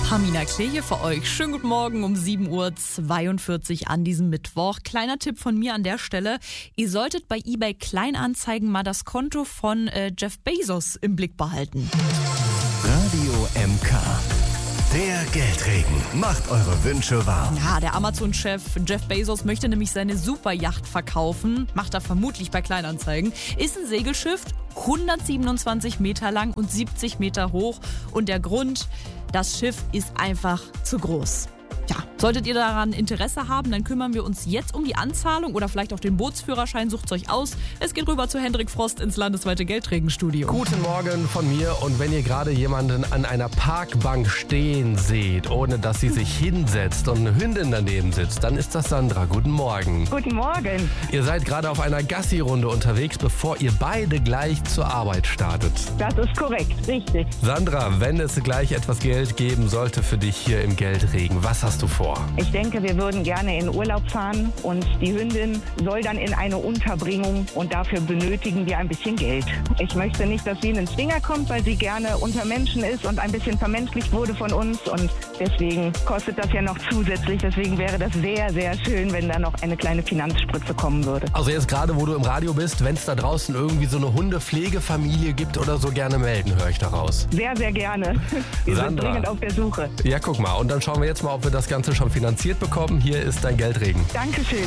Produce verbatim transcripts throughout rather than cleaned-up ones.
Pamina Klee hier für euch. Schönen guten Morgen um sieben Uhr zweiundvierzig an diesem Mittwoch. Kleiner Tipp von mir an der Stelle. Ihr solltet bei eBay Kleinanzeigen mal das Konto von äh, Jeff Bezos im Blick behalten. Radio M K. Der Geldregen macht eure Wünsche wahr. Ja, der Amazon-Chef Jeff Bezos möchte nämlich seine Superyacht verkaufen. Macht er vermutlich bei Kleinanzeigen. Ist ein Segelschiff, hundertsiebenundzwanzig Meter lang und siebzig Meter hoch. Und der Grund, das Schiff ist einfach zu groß. Ja, solltet ihr daran Interesse haben, dann kümmern wir uns jetzt um die Anzahlung oder vielleicht auch den Bootsführerschein. Sucht's euch aus. Es geht rüber zu Hendrik Frost ins landesweite Geldregenstudio. Guten Morgen von mir, und wenn ihr gerade jemanden an einer Parkbank stehen seht, ohne dass sie sich hinsetzt und eine Hündin daneben sitzt, dann ist das Sandra. Guten Morgen. Guten Morgen. Ihr seid gerade auf einer Gassi-Runde unterwegs, bevor ihr beide gleich zur Arbeit startet. Das ist korrekt, richtig. Sandra, wenn es gleich etwas Geld geben sollte für dich hier im Geldregen, was hast du vor? Ich denke, wir würden gerne in Urlaub fahren und die Hündin soll dann in eine Unterbringung und dafür benötigen wir ein bisschen Geld. Ich möchte nicht, dass sie in den Zwinger kommt, weil sie gerne unter Menschen ist und ein bisschen vermenschlicht wurde von uns, und deswegen kostet das ja noch zusätzlich. Deswegen wäre das sehr, sehr schön, wenn da noch eine kleine Finanzspritze kommen würde. Also jetzt gerade, wo du im Radio bist, wenn es da draußen irgendwie so eine Hundepflegefamilie gibt oder so, gerne melden, höre ich daraus. Sehr, sehr gerne. Wir Sandra. sind dringend auf der Suche. Ja, guck mal, und dann schauen wir jetzt mal, ob wir das Ganze schon finanziert bekommen. Hier ist dein Geldregen. Dankeschön.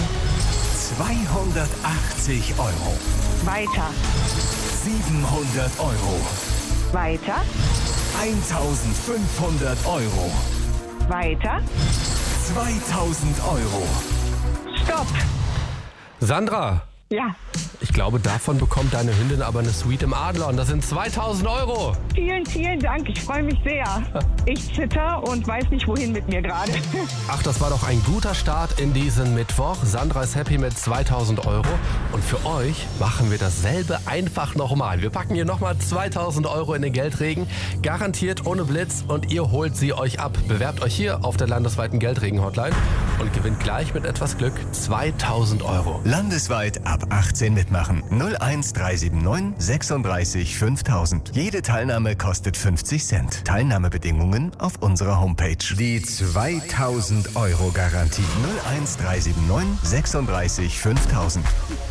zweihundertachtzig Euro. Weiter. siebenhundert Euro. Weiter. eintausendfünfhundert Euro. Weiter. zweitausend Euro. Stopp. Sandra, Ja. ich glaube, davon bekommt deine Hündin aber eine Suite im Adler, und das sind zweitausend Euro. Vielen, vielen Dank. Ich freue mich sehr. Ich zitter und weiß nicht, wohin mit mir gerade. Ach, das war doch ein guter Start in diesen Mittwoch. Sandra ist happy mit zweitausend Euro. Und für euch machen wir dasselbe einfach nochmal. Wir packen hier nochmal zweitausend Euro in den Geldregen. Garantiert ohne Blitz, und ihr holt sie euch ab. Bewerbt euch hier auf der landesweiten Geldregen-Hotline und gewinnt gleich mit etwas Glück zweitausend Euro. Landesweit ab achtzehn mitmachen. null eins drei sieben neun sechsunddreißig fünftausend. Jede Teilnahme kostet fünfzig Cent. Teilnahmebedingungen auf unserer Homepage. Die zweitausend Euro Garantie. null eins drei sieben neun sechsunddreißig fünftausend.